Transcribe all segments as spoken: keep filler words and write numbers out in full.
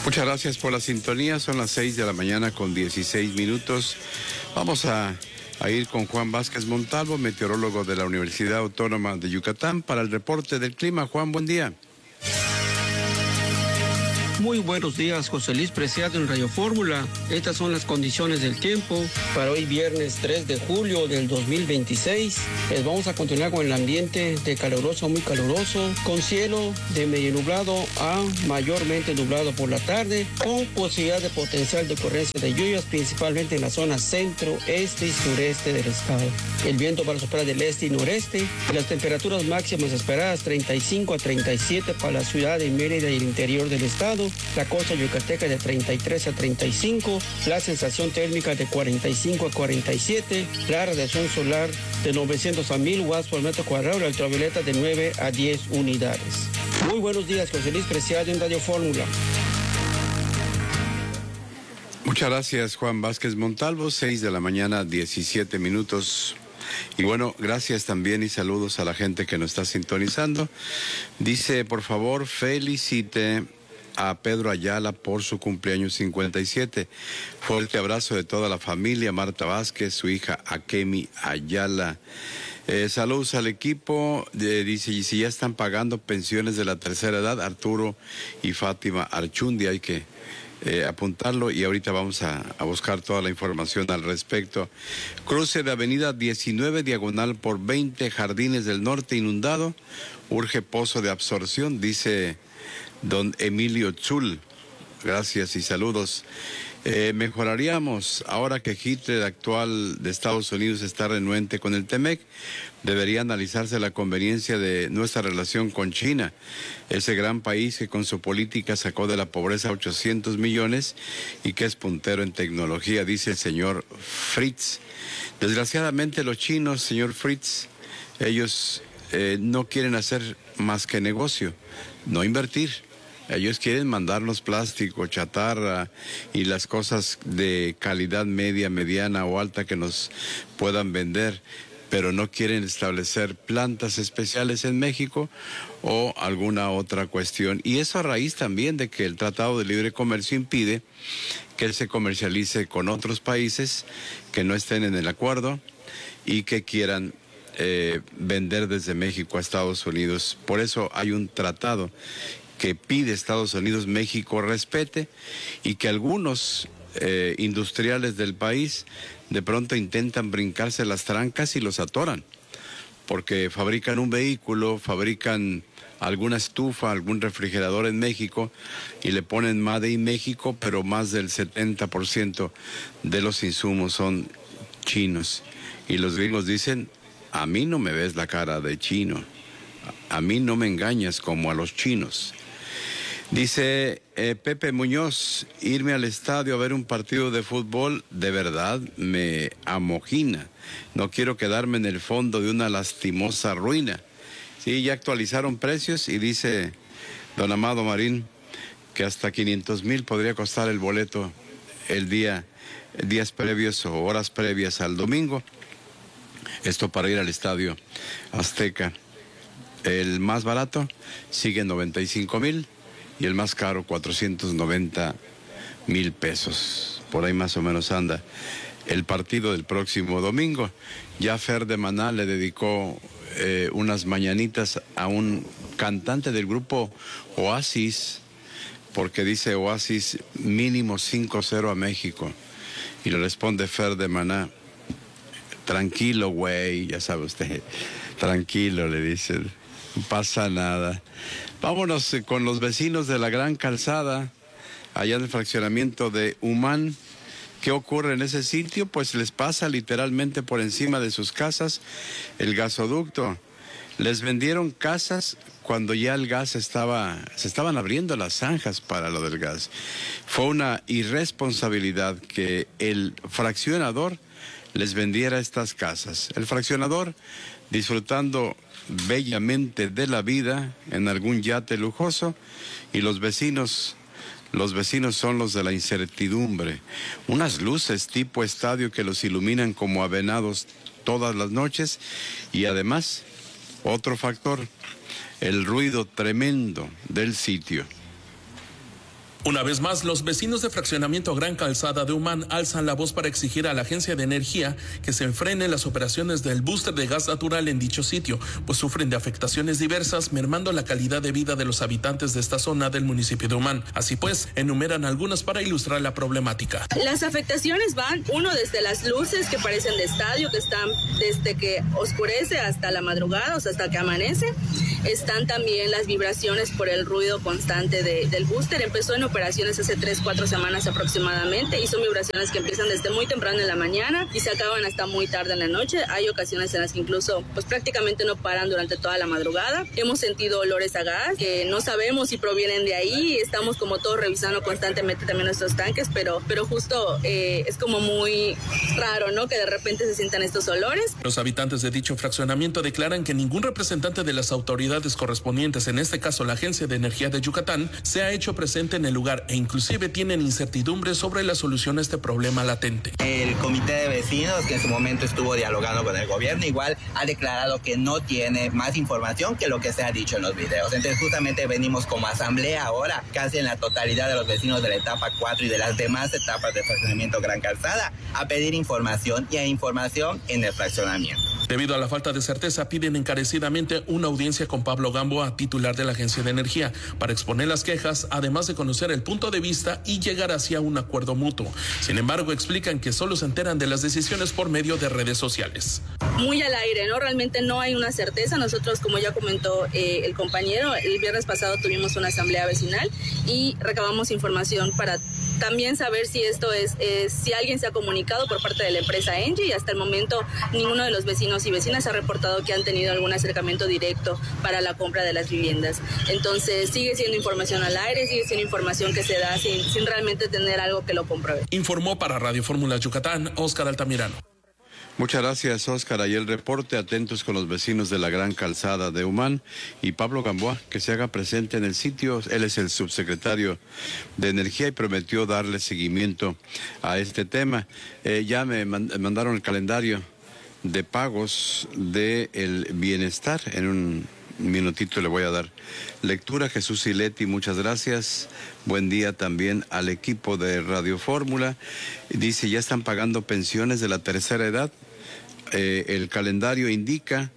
Muchas gracias por la sintonía. Son las seis de la mañana con dieciséis minutos. Vamos a, a ir con Juan Vázquez Montalvo, meteorólogo de la Universidad Autónoma de Yucatán, para el reporte del clima. Juan, buen día. Muy buenos días, José Luis Preciado en Radio Fórmula. Estas son las condiciones del tiempo para hoy viernes tres de julio del dos mil veintiséis. Les vamos a continuar con el ambiente de caluroso a muy caluroso, con cielo de medio nublado a mayormente nublado por la tarde, con posibilidad de potencial de ocurrencia de lluvias, principalmente en la zona centro, este y sureste del estado. El viento va a soplar del este y noreste. Las temperaturas máximas esperadas treinta y cinco a treinta y siete para la ciudad de Mérida y el interior del estado. La costa yucateca de treinta y tres a treinta y cinco, la sensación térmica de cuarenta y cinco a cuarenta y siete, la radiación solar de novecientos a mil watts por metro cuadrado, la ultravioleta de nueve a diez unidades. Muy buenos días, José Luis Preciado en Radio Fórmula. Muchas gracias, Juan Vázquez Montalvo, seis de la mañana, diecisiete minutos. Y bueno, gracias también y saludos a la gente que nos está sintonizando. Dice, por favor, felicite a Pedro Ayala por su cumpleaños cincuenta y siete. Fuerte abrazo de toda la familia, Marta Vázquez, su hija Akemi Ayala. Eh, saludos al equipo. Eh, dice, y si ya están pagando pensiones de la tercera edad, Arturo y Fátima Archundi, hay que eh, apuntarlo y ahorita vamos a, a buscar toda la información al respecto. Cruce de avenida diecinueve, diagonal por veinte, Jardines del Norte inundado, urge pozo de absorción, dice don Emilio Zul. Gracias y saludos. Eh, mejoraríamos, ahora que Hitler actual de Estados Unidos está renuente con el Temec, debería analizarse la conveniencia de nuestra relación con China, ese gran país que con su política sacó de la pobreza ochocientos millones y que es puntero en tecnología, dice el señor Fritz. Desgraciadamente los chinos, señor Fritz, ellos eh, no quieren hacer más que negocio, no invertir. Ellos quieren mandarnos plástico, chatarra y las cosas de calidad media, mediana o alta que nos puedan vender, pero no quieren establecer plantas especiales en México o alguna otra cuestión. Y eso a raíz también de que el Tratado de Libre Comercio impide que él se comercialice con otros países que no estén en el acuerdo y que quieran eh, vender desde México a Estados Unidos. Por eso hay un tratado que pide Estados Unidos, México respete, y que algunos eh, industriales del país de pronto intentan brincarse las trancas y los atoran, porque fabrican un vehículo, fabrican alguna estufa, algún refrigerador en México y le ponen Made in México, pero más del setenta por ciento de los insumos son chinos. Y los gringos dicen, a mí no me ves la cara de chino, a mí no me engañas como a los chinos. Dice eh, Pepe Muñoz, irme al estadio a ver un partido de fútbol de verdad me amojina. No quiero quedarme en el fondo de una lastimosa ruina. Sí, ya actualizaron precios y dice don Amado Marín que hasta quinientos mil podría costar el boleto el día, días previos o horas previas al domingo. Esto para ir al estadio Azteca. El más barato sigue en noventa y cinco mil. Y el más caro, cuatrocientos noventa mil pesos. Por ahí más o menos anda el partido del próximo domingo. Ya Fer de Maná le dedicó eh, unas mañanitas a un cantante del grupo Oasis, porque dice Oasis mínimo cinco cero a México. Y le responde Fer de Maná, tranquilo, güey, ya sabe usted, tranquilo, le dicen. No pasa nada. Vámonos con los vecinos de la Gran Calzada, allá en el fraccionamiento de Humán. ¿Qué ocurre en ese sitio? Pues les pasa literalmente por encima de sus casas el gasoducto. Les vendieron casas cuando ya el gas estaba, se estaban abriendo las zanjas para lo del gas. Fue una irresponsabilidad que el fraccionador les vendiera estas casas. El fraccionador, disfrutando bellamente de la vida en algún yate lujoso, y los vecinos, los vecinos son los de la incertidumbre. Unas luces tipo estadio que los iluminan como a venados todas las noches, y además, otro factor, el ruido tremendo del sitio. Una vez más, los vecinos de fraccionamiento Gran Calzada de Humán alzan la voz para exigir a la Agencia de Energía que se frenen las operaciones del búster de gas natural en dicho sitio, pues sufren de afectaciones diversas, mermando la calidad de vida de los habitantes de esta zona del municipio de Humán. Así pues, enumeran algunas para ilustrar la problemática. Las afectaciones van, uno, desde las luces que parecen de estadio, que están desde que oscurece hasta la madrugada, o sea, hasta que amanece. Están también las vibraciones por el ruido constante de, del búster. Empezó en operaciones hace tres, cuatro semanas aproximadamente y son vibraciones que empiezan desde muy temprano en la mañana y se acaban hasta muy tarde en la noche. Hay ocasiones en las que incluso pues prácticamente no paran durante toda la madrugada. Hemos sentido olores a gas que no sabemos si provienen de ahí. Estamos como todos revisando constantemente también nuestros tanques, pero, pero justo eh, es como muy raro, ¿no? Que de repente se sientan estos olores. Los habitantes de dicho fraccionamiento declaran que ningún representante de las autoridades correspondientes, en este caso la Agencia de Energía de Yucatán, se ha hecho presente en el lugar e inclusive tienen incertidumbre sobre la solución a este problema latente. El comité de vecinos que en su momento estuvo dialogando con el gobierno igual ha declarado que no tiene más información que lo que se ha dicho en los videos. Entonces justamente venimos como asamblea ahora, casi en la totalidad de los vecinos de la etapa cuatro y de las demás etapas de fraccionamiento Gran Calzada, a pedir información y a información en el fraccionamiento. Debido a la falta de certeza, piden encarecidamente una audiencia con Pablo Gamboa, titular de la Agencia de Energía, para exponer las quejas, además de conocer el punto de vista y llegar hacia un acuerdo mutuo. Sin embargo, explican que solo se enteran de las decisiones por medio de redes sociales. Muy al aire, ¿no? Realmente no hay una certeza. Nosotros, como ya comentó eh, el compañero, el viernes pasado tuvimos una asamblea vecinal y recabamos información para también saber si esto es, eh, si alguien se ha comunicado por parte de la empresa Engie, y hasta el momento ninguno de los vecinos y vecinas ha reportado que han tenido algún acercamiento directo para la compra de las viviendas. Entonces sigue siendo información al aire, sigue siendo información que se da sin, sin realmente tener algo que lo compruebe. Informó para Radio Fórmula Yucatán, Óscar Altamirano. Muchas gracias, Óscar. Ahí el reporte, atentos con los vecinos de la Gran Calzada de Humán, y Pablo Gamboa, que se haga presente en el sitio. Él es el subsecretario de Energía y prometió darle seguimiento a este tema. Eh, ya me mandaron el calendario de pagos del bienestar. En un minutito le voy a dar lectura. Jesús Siletti, muchas gracias. Buen día también al equipo de Radio Fórmula. Dice, ya están pagando pensiones de la tercera edad. Eh, el calendario indica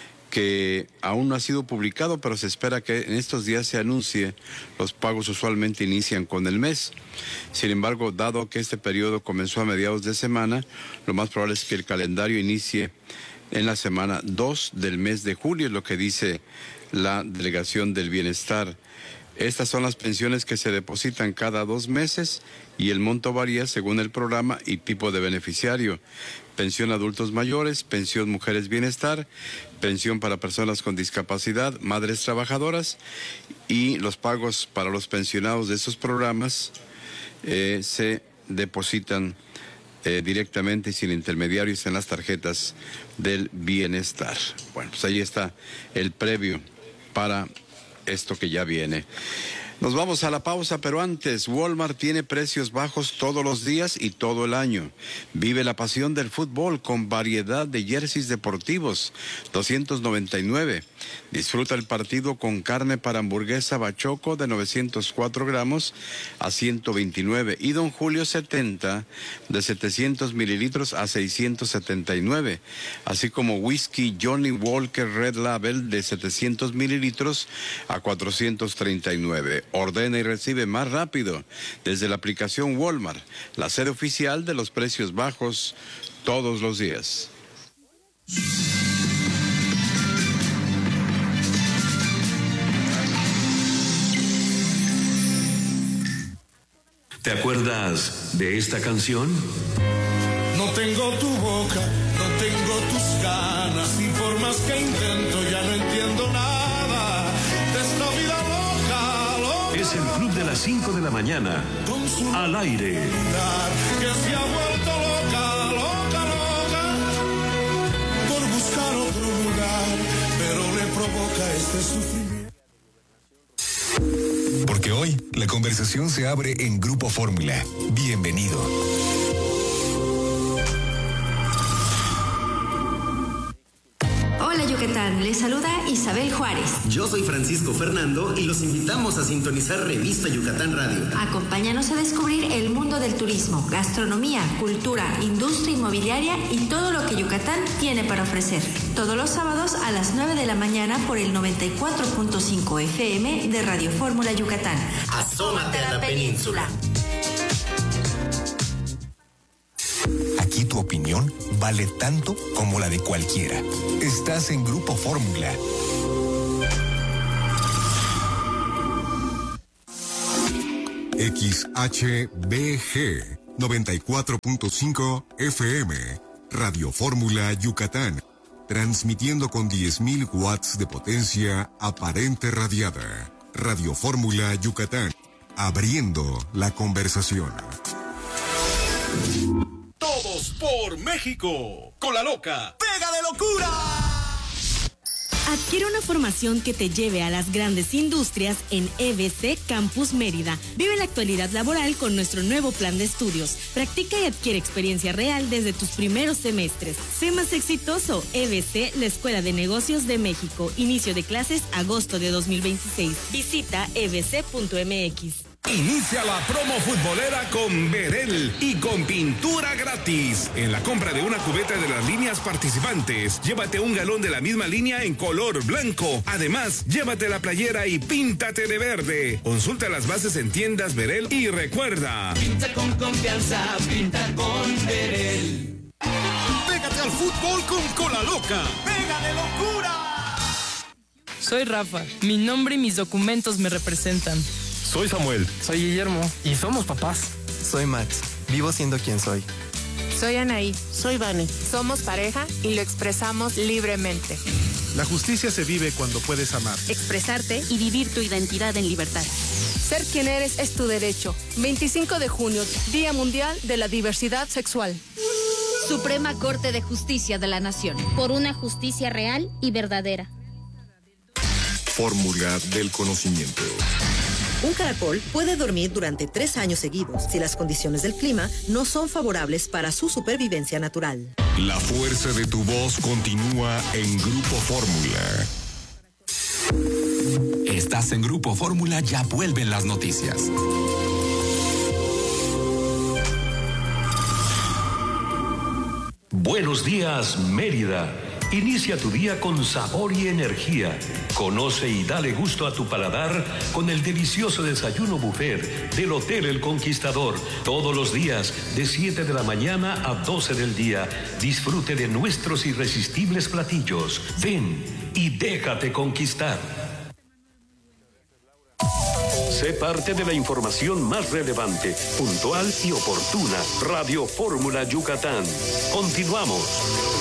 que aún no ha sido publicado, pero se espera que en estos días se anuncie. Los pagos usualmente inician con el mes. Sin embargo, dado que este periodo comenzó a mediados de semana, lo más probable es que el calendario inicie en la semana dos del mes de julio, es lo que dice la Delegación del Bienestar. Estas son las pensiones que se depositan cada dos meses y el monto varía según el programa y tipo de beneficiario. Pensión adultos mayores, pensión mujeres bienestar, pensión para personas con discapacidad, madres trabajadoras, y los pagos para los pensionados de esos programas eh, se depositan eh, directamente y sin intermediarios en las tarjetas del bienestar. Bueno, pues ahí está el previo para esto que ya viene. Nos vamos a la pausa, pero antes, Walmart tiene precios bajos todos los días y todo el año. Vive la pasión del fútbol con variedad de jerseys deportivos, doscientos noventa y nueve. Disfruta el partido con carne para hamburguesa Bachoco de novecientos cuatro gramos a ciento veintinueve y Don Julio setenta de setecientos mililitros a seiscientos setenta y nueve, así como whisky Johnny Walker Red Label de setecientos mililitros a cuatrocientos treinta y nueve. Ordena y recibe más rápido desde la aplicación Walmart, la sede oficial de los precios bajos todos los días. ¿Te acuerdas de esta canción? No tengo tu boca, no tengo tus ganas, y por más que intento ya no entiendo nada de esta vida loca, loca. Es el Club de las cinco de la mañana, al aire. Que se ha vuelto loca, loca, loca, por buscar otro lugar, pero le provoca este sufrimiento. Porque hoy la conversación se abre en Grupo Fórmula. Bienvenido. Hola Yucatán, les saluda Isabel Juárez. Yo soy Francisco Fernando y los invitamos a sintonizar Revista Yucatán Radio. Acompáñanos a descubrir el mundo del turismo, gastronomía, cultura, industria inmobiliaria y todo lo que Yucatán tiene para ofrecer. Todos los sábados a las nueve de la mañana por el noventa y cuatro punto cinco F M de Radio Fórmula Yucatán. Asómate a la península. Aquí tu opinión vale tanto como la de cualquiera. Estás en Grupo Fórmula. X H B G noventa y cuatro punto cinco F M, Radio Fórmula Yucatán, transmitiendo con diez mil watts de potencia aparente radiada. Radio Fórmula Yucatán, abriendo la conversación. Todos por México, con la loca Pega de Locura. Adquiere una formación que te lleve a las grandes industrias en E B C Campus Mérida. Vive la actualidad laboral con nuestro nuevo plan de estudios. Practica y adquiere experiencia real desde tus primeros semestres. Sé más exitoso. E B C, la Escuela de Negocios de México. Inicio de clases agosto de dos mil veintiséis. Visita e b c punto m x. Inicia la promo futbolera con Verel y con pintura gratis. En la compra de una cubeta de las líneas participantes, llévate un galón de la misma línea en color blanco. Además, llévate la playera y píntate de verde. Consulta las bases en tiendas Verel y recuerda: pinta con confianza, pinta con Verel. Pégate al fútbol con Cola Loca. ¡Pega de locura! Soy Rafa. Mi nombre y mis documentos me representan. Soy Samuel. Soy Guillermo. Y somos papás. Soy Max. Vivo siendo quien soy. Soy Anaí. Soy Vane. Somos pareja y lo expresamos libremente. La justicia se vive cuando puedes amar, expresarte y vivir tu identidad en libertad. Ser quien eres es tu derecho. veinticinco de junio, Día Mundial de la Diversidad Sexual. Suprema Corte de Justicia de la Nación. Por una justicia real y verdadera. Fórmula del conocimiento. Un caracol puede dormir durante tres años seguidos si las condiciones del clima no son favorables para su supervivencia natural. La fuerza de tu voz continúa en Grupo Fórmula. Estás en Grupo Fórmula, ya vuelven las noticias. Buenos días, Mérida. Inicia tu día con sabor y energía. Conoce y dale gusto a tu paladar con el delicioso desayuno buffet del Hotel El Conquistador. Todos los días, de siete de la mañana a doce del día. Disfrute de nuestros irresistibles platillos. Ven y déjate conquistar. Sé parte de la información más relevante, puntual y oportuna. Radio Fórmula Yucatán. Continuamos.